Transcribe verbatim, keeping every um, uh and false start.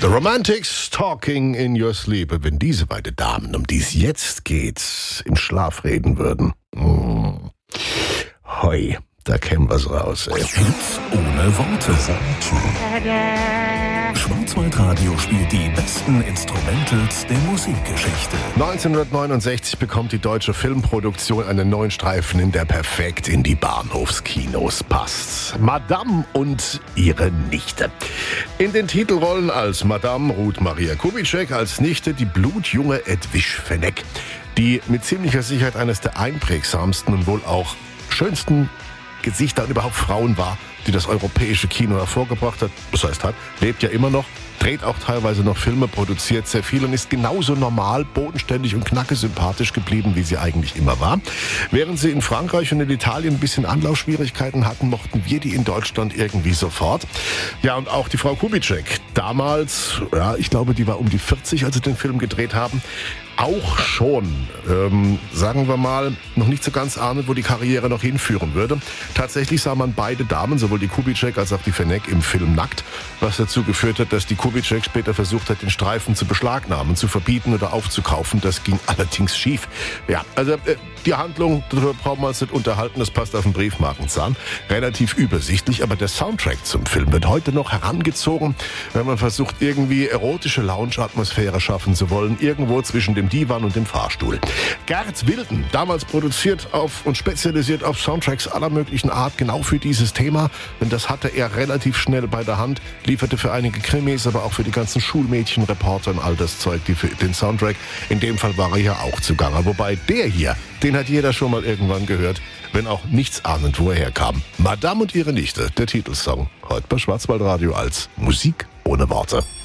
The Romantics, Talking in Your Sleep. Wenn diese beiden Damen, um die es jetzt geht, im Schlaf reden würden. Hm. Hoi, da käme was raus, ey. Hits ohne Worte. Schwarzwaldradio spielt die besten Instrumentals der Musikgeschichte. neunzehnhundertneunundsechzig bekommt die deutsche Filmproduktion einen neuen Streifen, der perfekt in die Bahnhofskinos passt. Madame und ihre Nichte. In den Titelrollen als Madame Ruth Maria Kubitschek, als Nichte die blutjunge Edwige Fenech, die mit ziemlicher Sicherheit eines der einprägsamsten und wohl auch schönsten Gesichter und überhaupt Frauen war, die das europäische Kino hervorgebracht hat. Das heißt, hat, lebt ja immer noch, dreht auch teilweise noch Filme, produziert sehr viel und ist genauso normal, bodenständig und knackesympathisch geblieben, wie sie eigentlich immer war. Während sie in Frankreich und in Italien ein bisschen Anlaufschwierigkeiten hatten, mochten wir die in Deutschland irgendwie sofort. Ja, und auch die Frau Kubitschek, damals, ja, ich glaube, die war um die vierzig, als sie den Film gedreht haben, auch schon, ähm, sagen wir mal, noch nicht so ganz ahnend, wo die Karriere noch hinführen würde. Tatsächlich sah man beide Damen, sowohl die Kubitschek als auch die Fenech, im Film nackt, was dazu geführt hat, dass die Kubitschek später versucht hat, den Streifen zu beschlagnahmen, zu verbieten oder aufzukaufen. Das ging allerdings schief. Ja, also äh, die Handlung, darüber brauchen wir uns nicht unterhalten, das passt auf den Briefmarkenzahn. Relativ übersichtlich, aber der Soundtrack zum Film wird heute noch herangezogen, wenn man versucht, irgendwie erotische Lounge-Atmosphäre schaffen zu wollen, irgendwo zwischen dem Divan und dem Fahrstuhl. Gerd Wilden, damals produziert auf und spezialisiert auf Soundtracks aller möglichen Art, genau für dieses Thema, denn das hatte er relativ schnell bei der Hand, lieferte für einige Krimis, aber auch für die ganzen Schulmädchen, Reporter und all das Zeug, die für den Soundtrack. In dem Fall war er hier auch zugange, wobei der hier, den hat jeder schon mal irgendwann gehört, wenn auch nichts ahnend, wo er herkam. Madame und ihre Nichte, der Titelsong, heute bei Schwarzwaldradio als Musik ohne Worte.